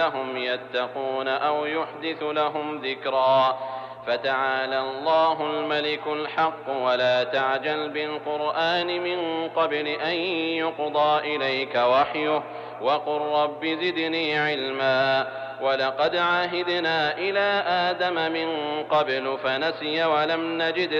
هم يتقون أو يحدث لهم ذكرا. فتعالى الله الملك الحق ولا تعجل بالقرآن من قبل أن يقضى إليك وحيه وقل رب زدني علما. ولقد عهدنا إلى آدم من قبل فنسي ولم نجد